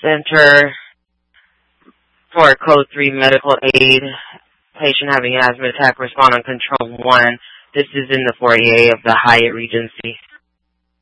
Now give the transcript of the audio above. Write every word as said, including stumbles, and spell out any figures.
Center for Code three Medical Aid. Patient having asthma attack, respond on Control one. This is in the foyer of the Hyatt Regency.